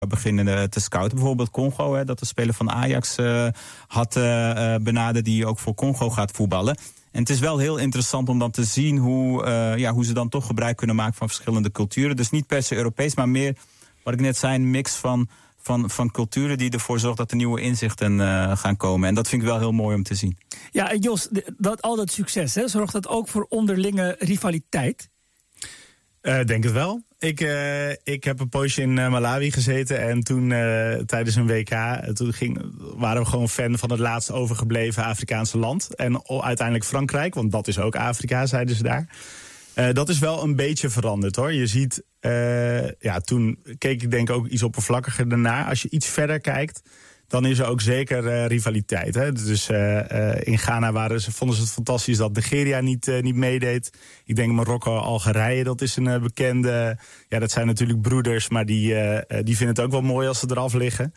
beginnen te scouten. Bijvoorbeeld Congo, dat de speler van Ajax had benaderd die ook voor Congo gaat voetballen. En het is wel heel interessant om dan te zien hoe ze dan toch gebruik kunnen maken van verschillende culturen. Dus niet per se Europees, maar meer, wat ik net zei, een mix van culturen die ervoor zorgt dat er nieuwe inzichten gaan komen. En dat vind ik wel heel mooi om te zien. Ja, en Jos, al dat succes, zorgt dat ook voor onderlinge rivaliteit? Denk het wel. Ik heb een poosje in Malawi gezeten en toen tijdens een WK... waren we gewoon fan van het laatst overgebleven Afrikaanse land. En uiteindelijk Frankrijk, want dat is ook Afrika, zeiden ze daar. Dat is wel een beetje veranderd, hoor. Je ziet, toen keek ik denk ook iets oppervlakkiger daarna. Als je iets verder kijkt, dan is er ook zeker rivaliteit. Hè? Dus in Ghana vonden ze het fantastisch dat Nigeria niet meedeed. Ik denk Marokko, Algerije, dat is een bekende. Ja, dat zijn natuurlijk broeders, maar die vinden het ook wel mooi als ze eraf liggen.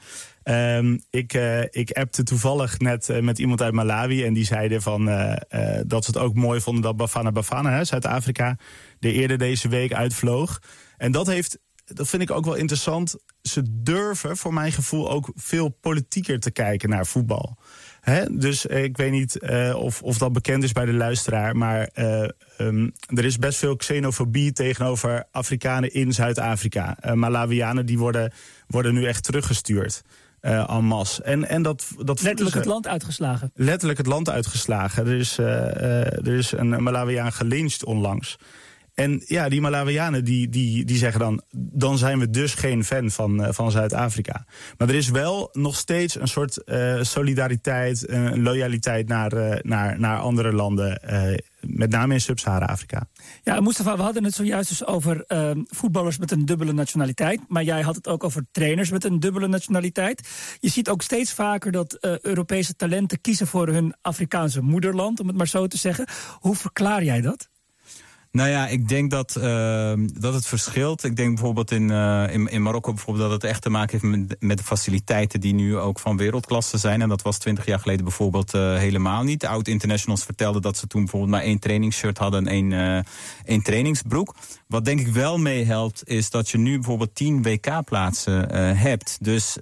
Ik appte toevallig net met iemand uit Malawi en die zeiden dat ze het ook mooi vonden dat Bafana Bafana, Zuid-Afrika, er eerder deze week uitvloog. En dat vind ik ook wel interessant. Ze durven, voor mijn gevoel, ook veel politieker te kijken naar voetbal. Dus ik weet niet of dat bekend is bij de luisteraar, maar er is best veel xenofobie tegenover Afrikanen in Zuid-Afrika. Malawianen die worden nu echt teruggestuurd. En masse. En dat letterlijk het land uitgeslagen. Letterlijk het land uitgeslagen. Er is een Malawiaan gelyncht onlangs. En ja, die Malawianen die zeggen dan zijn we dus geen fan van Zuid-Afrika. Maar er is wel nog steeds een soort solidariteit, loyaliteit naar andere landen. Met name in Sub-Sahara-Afrika. Ja, Mustafa, we hadden het zojuist dus over voetballers met een dubbele nationaliteit. Maar jij had het ook over trainers met een dubbele nationaliteit. Je ziet ook steeds vaker dat Europese talenten kiezen voor hun Afrikaanse moederland, om het maar zo te zeggen. Hoe verklaar jij dat? Nou ja, ik denk dat het verschilt. Ik denk bijvoorbeeld in Marokko bijvoorbeeld dat het echt te maken heeft met de faciliteiten die nu ook van wereldklasse zijn. En dat was 20 jaar geleden bijvoorbeeld helemaal niet. De oud-internationals vertelden dat ze toen bijvoorbeeld maar 1 trainingsshirt hadden en 1 trainingsbroek. Wat denk ik wel meehelpt is dat je nu bijvoorbeeld 10 WK-plaatsen hebt. Dus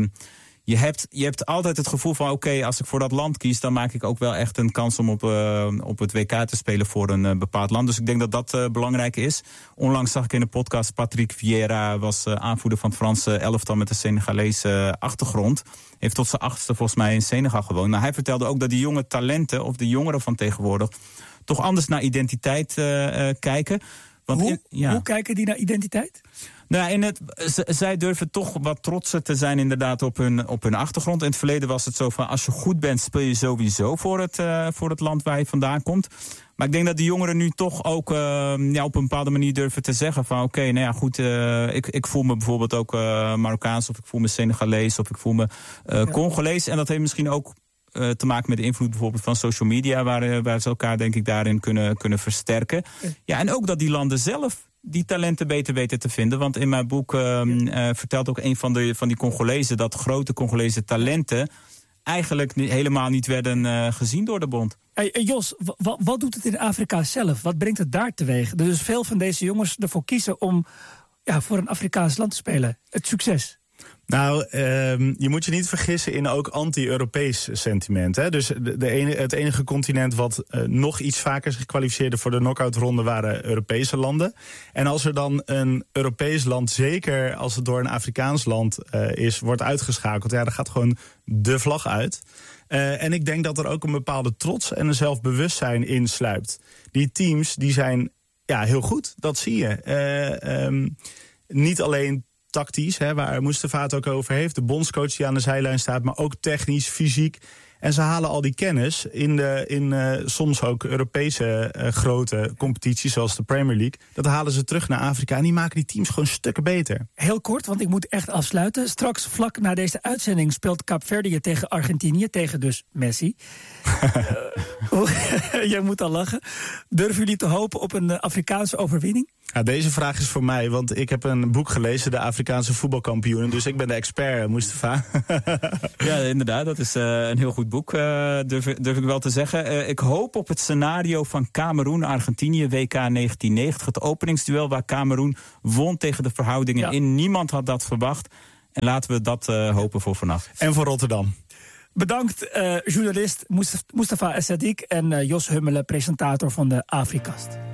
je hebt altijd het gevoel van oké, als ik voor dat land kies, dan maak ik ook wel echt een kans om op het WK te spelen voor een bepaald land. Dus ik denk dat dat belangrijk is. Onlangs zag ik in de podcast Patrick Vieira, was aanvoerder van het Franse elftal met een Senegalese achtergrond. Heeft tot zijn 8e volgens mij in Senegal gewoond. Maar hij vertelde ook dat die jonge talenten, of de jongeren van tegenwoordig, toch anders naar identiteit kijken. Want hoe kijken die naar identiteit? Nou, zij durven toch wat trotser te zijn inderdaad op hun achtergrond. In het verleden was het zo van, als je goed bent, speel je sowieso voor het land waar je vandaan komt. Maar ik denk dat de jongeren nu toch ook op een bepaalde manier durven te zeggen van oké, nou ja, goed, ik voel me bijvoorbeeld ook Marokkaans, of ik voel me Senegalees, of ik voel me Congolees. En dat heeft misschien ook te maken met de invloed bijvoorbeeld van social media, waar ze elkaar denk ik daarin kunnen versterken. Ja, en ook dat die landen zelf die talenten beter weten te vinden. Want in mijn boek vertelt ook een van die Congolezen dat grote Congolese talenten eigenlijk helemaal niet werden gezien door de bond. Jos, wat doet het in Afrika zelf? Wat brengt het daar teweeg? Dus veel van deze jongens ervoor kiezen om voor een Afrikaans land te spelen. Het succes. Nou, je moet je niet vergissen in ook anti-Europees sentiment. Hè? Dus het enige continent wat nog iets vaker zich kwalificeerde voor de knock-out-ronde waren Europese landen. En als er dan een Europees land, zeker als het door een Afrikaans land wordt uitgeschakeld, dan gaat gewoon de vlag uit. En ik denk dat er ook een bepaalde trots en een zelfbewustzijn in sluipt. Die teams die zijn heel goed, dat zie je. Niet alleen tactisch, waar Mustafa het ook over heeft. De bondscoach die aan de zijlijn staat, maar ook technisch, fysiek. En ze halen al die kennis in soms ook Europese grote competities, zoals de Premier League. Dat halen ze terug naar Afrika en die maken die teams gewoon stukken beter. Heel kort, want ik moet echt afsluiten. Straks, vlak na deze uitzending, speelt Kaapverdië tegen Argentinië, tegen dus Messi. Jij moet al lachen. Durven jullie te hopen op een Afrikaanse overwinning? Ja, deze vraag is voor mij, want ik heb een boek gelezen, de Afrikaanse voetbalkampioenen. Dus ik ben de expert, Mustafa. Ja, inderdaad, dat is een heel goed boek, durf ik wel te zeggen. Ik hoop op het scenario van Kameroen-Argentinië, WK 1990. Het openingsduel waar Kameroen won tegen de verhoudingen in. Niemand had dat verwacht. En laten we dat hopen voor vannacht. En voor Rotterdam. Bedankt journalist Mustafa Essadik en Jos Hummelen, presentator van de Afrikast.